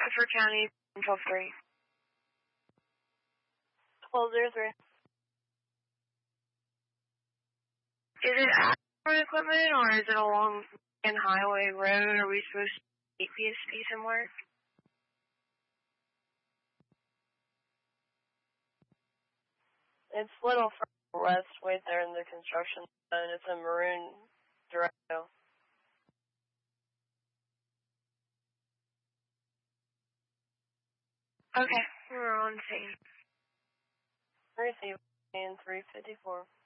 Rockford County, 12-3. 1203. Is it Ashford equipment or is it along an highway road? Are we supposed to meet PSP somewhere? It's Little West, right there in the construction zone. It's a maroon Durango. Okay, we're on scene. Receive in 354.